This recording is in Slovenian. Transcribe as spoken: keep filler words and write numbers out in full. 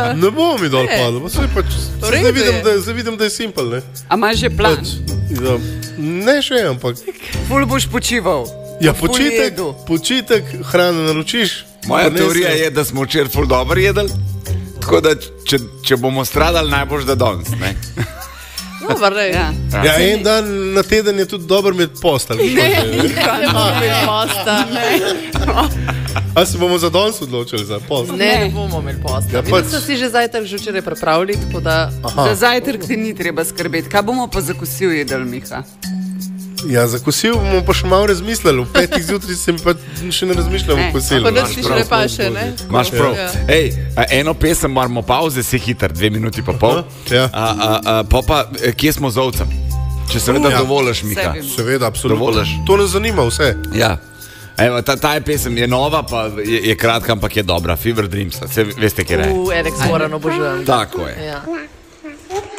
Pa... Ne bo mi dol padlo, pa se pač, zdaj vidim, da, zdaj vidim, da je simpel, ne? A imaš že plan? Pač, ja, ne še, ampak... Ful boš počival. Ja, počitek, počitek, hrano naročiš. Moja teorija je, da smo včeraj ful dobro jedli, tako da če, če bomo stradali, najboljš da danes, ne? Dobar, ja. Ja, en dan na teden je tudi dober med postelj. Ne, nikaj ne bomo imeli posta. A se bomo za danes odločili za post? Ne, ne bomo imeli posta. Ja, Vidim, pač... so si že zajtrk že včeraj pripravili, tako da... Aha. Za zajtrk ti ni treba skrbeti. Kaj bomo pa za kosil jedli, Miha? Ja, za kosil bomo pa še malo razmislili. V petih zjutraj se mi pa še ne razmišljam o kosilu. Pa nič ti še ne paše, ne? Maš prav. Ja. Ej, eno pesem moramo pauze, se hiter, dve minuti pa pol. Ja. A, a, a, pa pa, kje smo z ovcem? Če seveda Ja. dovoliš, Mika. Seveda, absolutno. Dovoliš. To nas zanima vse. Ja. Evo, ta, ta je pesem je nova, pa je, je kratka, ampak je dobra. Fever Dreams, se veste, kje je. U, Alex Moran obožujem. Tako je. Ja.